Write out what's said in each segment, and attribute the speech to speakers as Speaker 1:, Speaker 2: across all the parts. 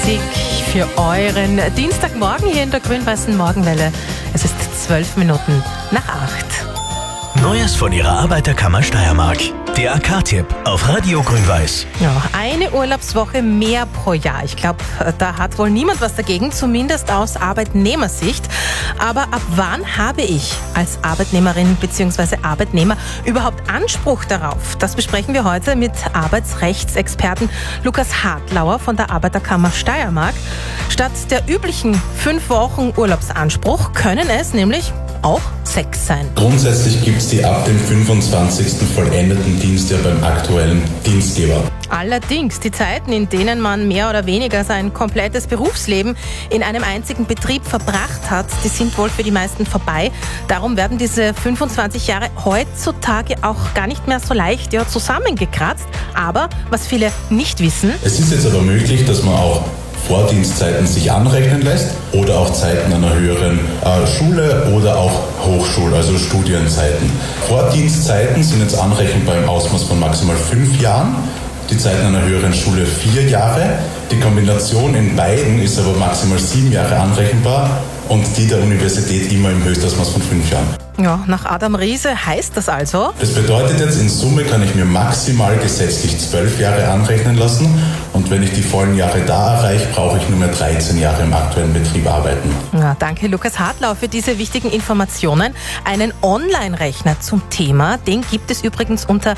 Speaker 1: Musik für euren Dienstagmorgen hier in der grün-weißen Morgenwelle. Es ist 12 Minuten nach 8.
Speaker 2: Neues von ihrer Arbeiterkammer Steiermark. Der AK-Tipp auf Radio Grün-Weiß.
Speaker 1: Ja, eine Urlaubswoche mehr pro Jahr. Ich glaube, da hat wohl niemand was dagegen, zumindest aus Arbeitnehmersicht. Aber ab wann habe ich als Arbeitnehmerin bzw. Arbeitnehmer überhaupt Anspruch darauf? Das besprechen wir heute mit Arbeitsrechtsexperten Lukas Hartlauer von der Arbeiterkammer Steiermark. Statt der üblichen 5 Wochen Urlaubsanspruch können es nämlich auch 6 sein.
Speaker 3: Grundsätzlich gibt es die ab dem 25. vollendeten Dienstjahr beim aktuellen Dienstgeber.
Speaker 1: Allerdings, die Zeiten, in denen man mehr oder weniger sein komplettes Berufsleben in einem einzigen Betrieb verbracht hat, die sind wohl für die meisten vorbei. Darum werden diese 25 Jahre heutzutage auch gar nicht mehr so leicht zusammengekratzt. Aber was viele nicht wissen:
Speaker 3: Es ist jetzt aber möglich, dass man auch Vordienstzeiten sich anrechnen lässt oder auch Zeiten einer höheren Schule oder auch Hochschule, also Studienzeiten. Vordienstzeiten sind jetzt anrechenbar im Ausmaß von maximal 5 Jahren, die Zeiten einer höheren Schule 4 Jahre. Die Kombination in beiden ist aber maximal 7 Jahre anrechenbar und die der Universität immer im Höchstausmaß von 5 Jahren.
Speaker 1: Ja, nach Adam Riese heißt das also:
Speaker 3: Das bedeutet jetzt, in Summe kann ich mir maximal gesetzlich 12 Jahre anrechnen lassen und wenn ich die vollen Jahre da erreiche, brauche ich nur mehr 13 Jahre im aktuellen Betrieb arbeiten.
Speaker 1: Ja, danke Lukas Hartlau für diese wichtigen Informationen. Einen Online-Rechner zum Thema, den gibt es übrigens unter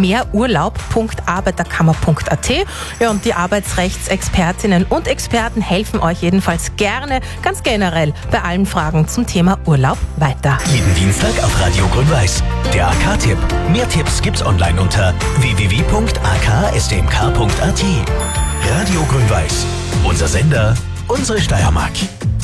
Speaker 1: mehrurlaub.arbeiterkammer.at. Ja, und die Arbeitsrechtsexpertinnen und Experten helfen euch jedenfalls gerne, ganz generell, bei allen Fragen zum Thema Urlaub weiter.
Speaker 2: Jeden Dienstag auf Radio Grün-Weiß. Der AK-Tipp. Mehr Tipps gibt's online unter www.akstmk.at. Radio Grün-Weiß. Unser Sender, unsere Steiermark.